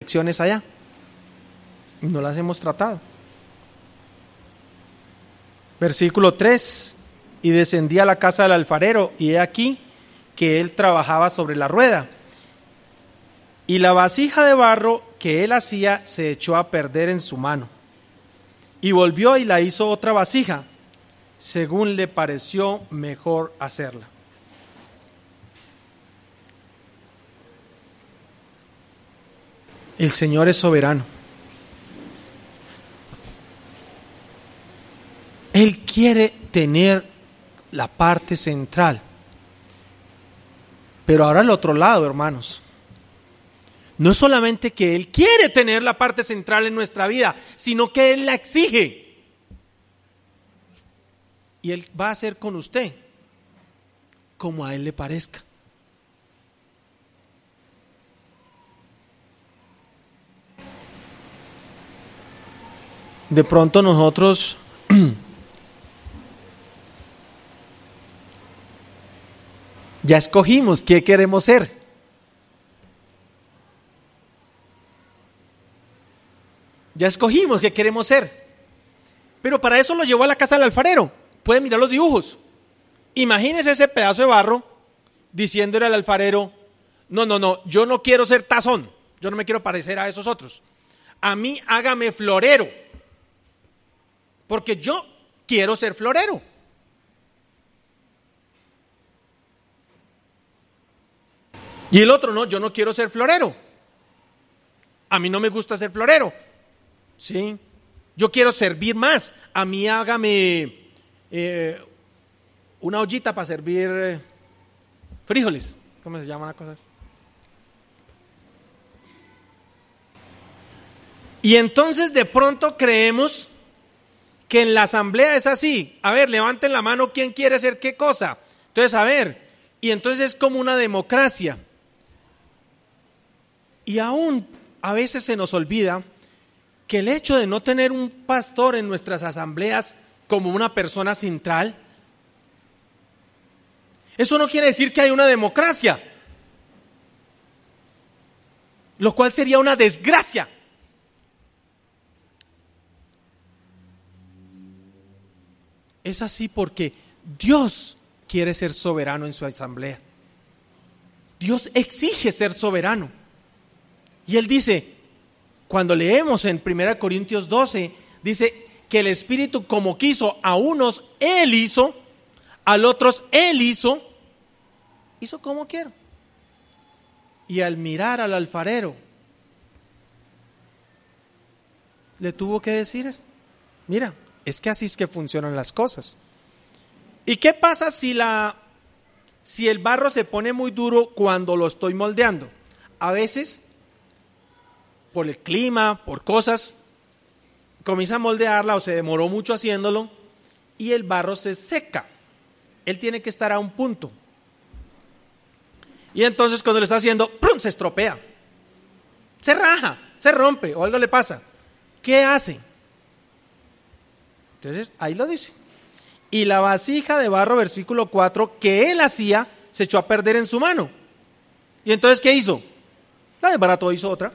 lecciones allá. Y no las hemos tratado. Versículo 3: y descendí a la casa del alfarero, y he aquí que él trabajaba sobre la rueda. Y la vasija de barro que él hacía se echó a perder en su mano. Y volvió y la hizo otra vasija, según le pareció mejor hacerla. El Señor es soberano. Él quiere tener la parte central. Pero ahora al otro lado, hermanos. No es solamente que Él quiere tener la parte central en nuestra vida, sino que Él la exige. Y Él va a hacer con usted como a Él le parezca. De pronto nosotros ya escogimos qué queremos ser. Ya escogimos qué queremos ser. Pero para eso lo llevó a la casa del alfarero. Pueden mirar los dibujos. Imagínese ese pedazo de barro diciéndole al alfarero: no, yo no quiero ser tazón. Yo no me quiero parecer a esos otros. A mí hágame florero. Porque yo quiero ser florero. Y el otro: no, yo no quiero ser florero. A mí no me gusta ser florero. Sí, yo quiero servir más. A mí hágame una ollita para servir frijoles. ¿Cómo se llaman las cosas? Y entonces de pronto creemos que en la asamblea es así. A ver, levanten la mano, ¿quién quiere ser qué cosa? Entonces, a ver, y entonces es como una democracia. Y aún a veces se nos olvida que el hecho de no tener un pastor en nuestras asambleas como una persona central, eso no quiere decir que hay una democracia, lo cual sería una desgracia. Es así porque Dios quiere ser soberano en su asamblea. Dios exige ser soberano. Y Él dice, cuando leemos en 1 Corintios 12, dice que el Espíritu como quiso, a unos Él hizo, a otros Él hizo como quiero. Y al mirar al alfarero, le tuvo que decir: mira, es que así es que funcionan las cosas. ¿Y qué pasa si el barro se pone muy duro cuando lo estoy moldeando? A veces, por el clima, por cosas, comienza a moldearla o se demoró mucho haciéndolo y el barro se seca. Él tiene que estar a un punto. Y entonces cuando lo está haciendo, ¡prum!, se estropea, se raja, se rompe o algo le pasa. ¿Qué hace? Entonces ahí lo dice: y la vasija de barro, versículo 4, que él hacía, se echó a perder en su mano. Y entonces, ¿qué hizo? La desbarató, hizo otra.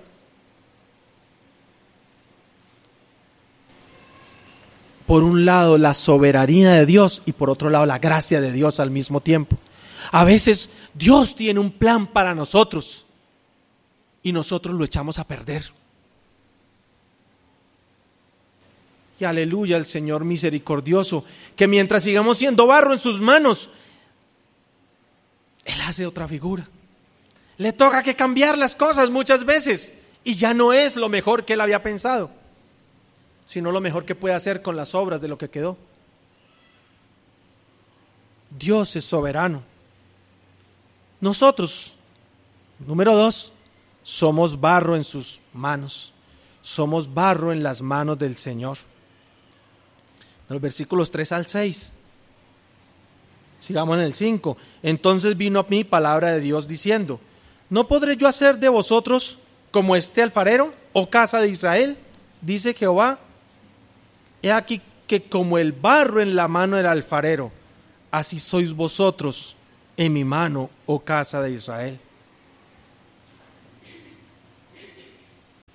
Por un lado la soberanía de Dios y por otro lado la gracia de Dios al mismo tiempo. A veces Dios tiene un plan para nosotros y nosotros lo echamos a perder. Y aleluya al Señor misericordioso, que mientras sigamos siendo barro en sus manos, Él hace otra figura. Le toca que cambiar las cosas muchas veces y ya no es lo mejor que Él había pensado, sino lo mejor que puede hacer con las obras de lo que quedó. Dios es soberano. Nosotros, número 2, somos barro en sus manos. Somos barro en las manos del Señor. Los versículos 3 al 6. Sigamos en el 5. Entonces vino a mí palabra de Dios diciendo: ¿no podré yo hacer de vosotros como este alfarero, oh casa de Israel? Dice Jehová: he aquí que como el barro en la mano del alfarero, así sois vosotros en mi mano, oh casa de Israel.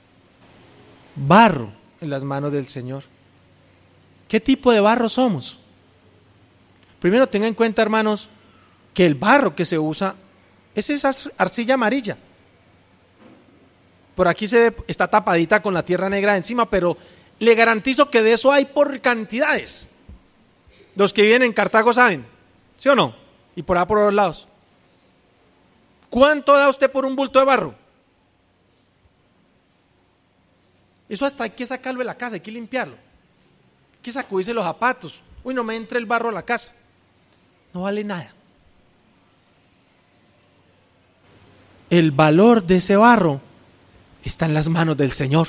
barro en las manos del Señor. ¿Qué tipo de barro somos? Primero tenga en cuenta, hermanos, que el barro que se usa es esa arcilla amarilla. Por aquí se ve, está tapadita con la tierra negra encima, pero le garantizo que de eso hay por cantidades. Los que viven en Cartago saben, ¿sí o no? Y por ahí por los lados. ¿Cuánto da usted por un bulto de barro? Eso hasta hay que sacarlo de la casa, hay que limpiarlo. Hay que sacudirse los zapatos. Uy, no me entre el barro a la casa. No vale nada. El valor de ese barro está en las manos del Señor.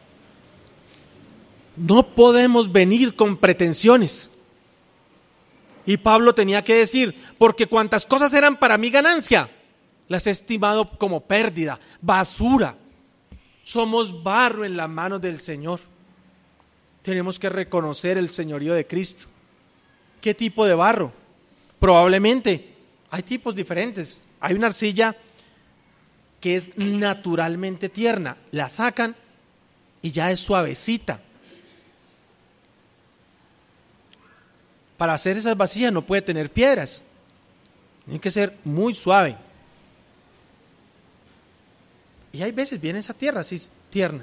No podemos venir con pretensiones. Y Pablo tenía que decir, porque cuantas cosas eran para mí ganancia, las he estimado como pérdida, basura. Somos barro en las manos del Señor. Tenemos que reconocer el señorío de Cristo. ¿Qué tipo de barro? Probablemente hay tipos diferentes. Hay una arcilla que es naturalmente tierna, la sacan y ya es suavecita. Para hacer esas vasijas no puede tener piedras, tiene que ser muy suave. Y hay veces viene esa tierra así tierna.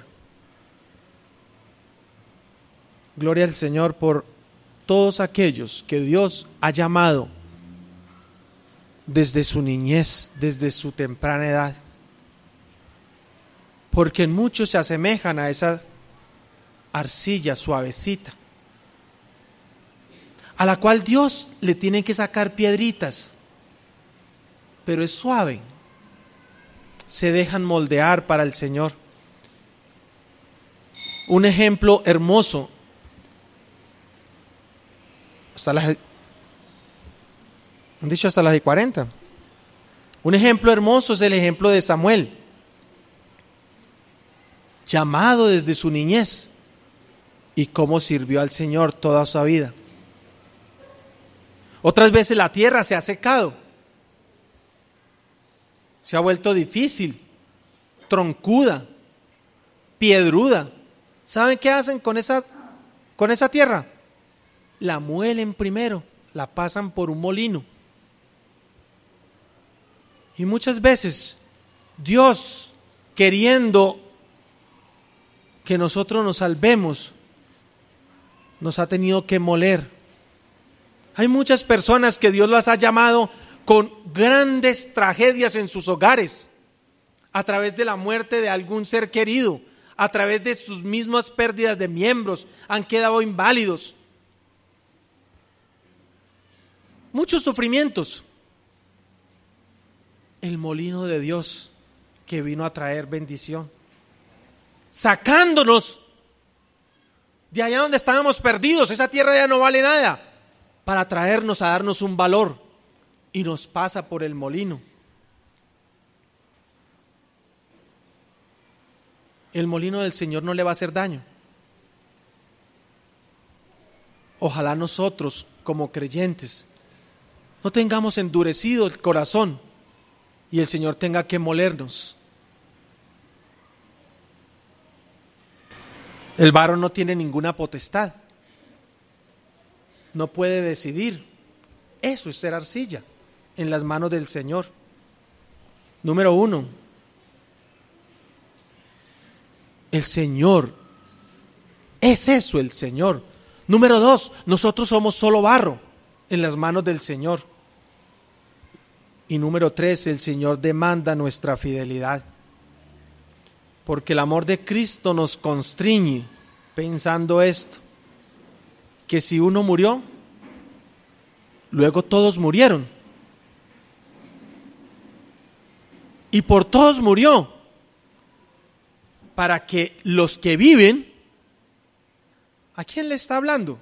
Gloria al Señor por todos aquellos que Dios ha llamado desde su niñez, desde su temprana edad. Porque en muchos se asemejan a esa arcilla suavecita, a la cual Dios le tiene que sacar piedritas, pero es suave, se dejan moldear para el Señor. Un ejemplo hermoso, hasta las 40. Un ejemplo hermoso es el ejemplo de Samuel, llamado desde su niñez, y cómo sirvió al Señor toda su vida. Otras veces la tierra se ha secado, se ha vuelto difícil, troncuda, piedruda. ¿Saben qué hacen con esa tierra? La muelen primero, la pasan por un molino. Y muchas veces Dios, queriendo que nosotros nos salvemos, nos ha tenido que moler. Hay muchas personas que Dios las ha llamado con grandes tragedias en sus hogares, a través de la muerte de algún ser querido, a través de sus mismas pérdidas de miembros, han quedado inválidos. Muchos sufrimientos. El molino de Dios que vino a traer bendición, sacándonos de allá donde estábamos perdidos, esa tierra ya no vale nada, para traernos a darnos un valor, y nos pasa por el molino. El molino del Señor no le va a hacer daño. Ojalá nosotros, como creyentes, no tengamos endurecido el corazón y el Señor tenga que molernos. El varón no tiene ninguna potestad, no puede decidir. Eso es ser arcilla en las manos del Señor. Número 1, el Señor, es eso el Señor. Número 2, nosotros somos solo barro en las manos del Señor. Y número 3, el Señor demanda nuestra fidelidad, porque el amor de Cristo nos constriñe pensando esto, que si uno murió, luego todos murieron, y por todos murió, para que los que viven, ¿a quién le está hablando?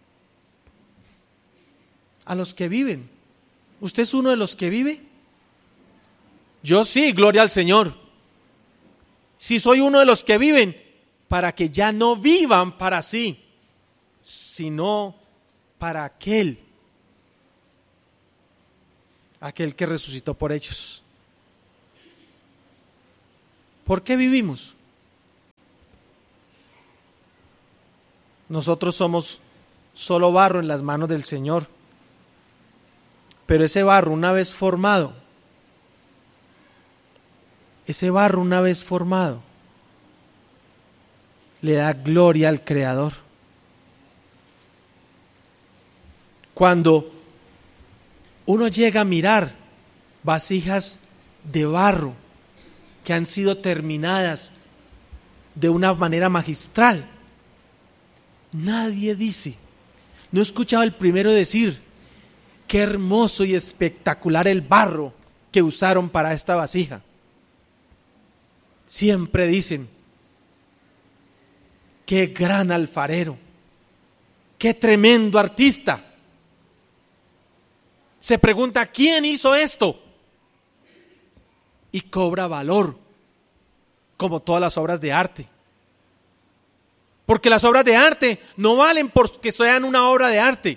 A los que viven. ¿Usted es uno de los que vive? Yo sí, gloria al Señor. Si soy uno de los que viven, para que ya no vivan para sí, sino para aquel que resucitó por ellos. ¿Por qué vivimos? Nosotros somos solo barro en las manos del Señor. Pero ese barro una vez formado, le da gloria al Creador. Cuando uno llega a mirar vasijas de barro que han sido terminadas de una manera magistral, nadie dice, no he escuchado al primero decir, qué hermoso y espectacular el barro que usaron para esta vasija. Siempre dicen, qué gran alfarero, qué tremendo artista. Se pregunta, ¿quién hizo esto? Y cobra valor, como todas las obras de arte. Porque las obras de arte no valen porque sean una obra de arte.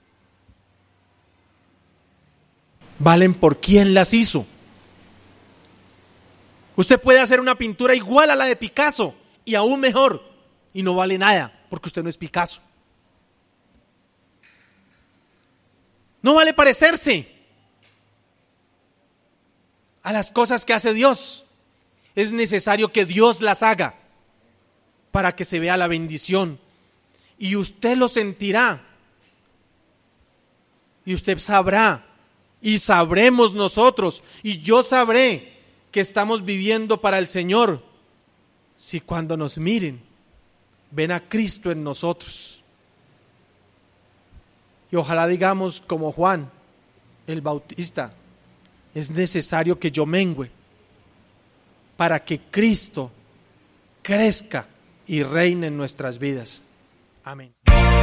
Valen por quién las hizo. Usted puede hacer una pintura igual a la de Picasso y aún mejor, y no vale nada porque usted no es Picasso. No vale parecerse a las cosas que hace Dios. Es necesario que Dios las haga para que se vea la bendición. Y usted lo sentirá. Y usted sabrá. Y sabremos nosotros. Y yo sabré que estamos viviendo para el Señor. Si cuando nos miren, ven a Cristo en nosotros. Y ojalá digamos como Juan el Bautista, es necesario que yo mengüe para que Cristo crezca y reine en nuestras vidas. Amén.